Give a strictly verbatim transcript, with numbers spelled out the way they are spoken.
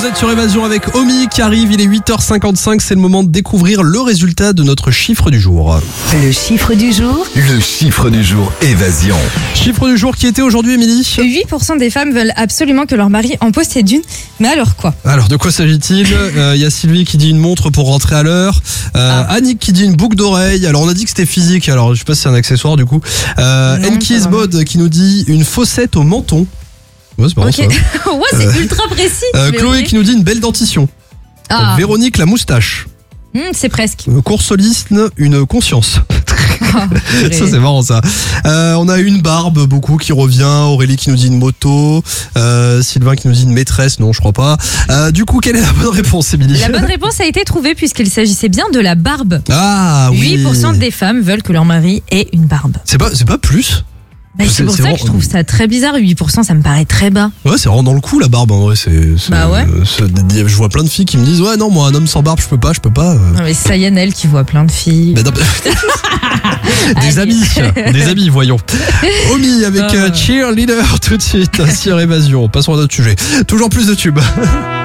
Vous êtes sur Évasion avec Omi qui arrive, il est huit heures cinquante-cinq, c'est le moment de découvrir le résultat de notre chiffre du jour. Le chiffre du jour. Le chiffre du jour Évasion. Chiffre du jour qui était aujourd'hui, Émilie ? huit pour cent des femmes veulent absolument que leur mari en possède une. Mais alors quoi ? Alors de quoi s'agit-il ? Il euh, y a Sylvie qui dit une montre pour rentrer à l'heure. Euh, ah. Annick qui dit une boucle d'oreille. Alors on a dit que c'était physique, alors je sais pas si c'est un accessoire du coup. Euh, Enkis Bod qui nous dit une faussette au menton. Ouais, c'est marrant, okay. ça. Ouais, c'est euh, ultra précis. Euh, Chloé qui nous dit une belle dentition. Ah. Euh, Véronique la moustache. Mmh, c'est presque. Euh, Coursoliste une conscience. Oh, ça c'est marrant ça. Euh, on a une barbe beaucoup qui revient. Aurélie qui nous dit une moto. Euh, Sylvain qui nous dit une maîtresse. Non, je crois pas. Euh, du coup, quelle est la bonne réponse, Émilie ? La bonne réponse a été trouvée puisqu'il s'agissait bien de la barbe. Ah oui. huit pour cent des femmes veulent que leur mari ait une barbe. C'est pas, c'est pas plus ? Bah, c'est, c'est pour c'est ça vraiment... que je trouve ça très bizarre. huit pour cent, ça me paraît très bas. Ouais, c'est vraiment dans le coup la barbe en vrai. C'est, c'est, bah ouais. C'est, je vois plein de filles qui me disent ouais non moi un homme sans barbe je peux pas, je peux pas. Non mais ça y est, elle qui voit plein de filles. Bah, des amis, des amis voyons. Omi avec oh. Cheerleader tout de suite sur Évasion. Passons à notre sujet. Toujours plus de tubes.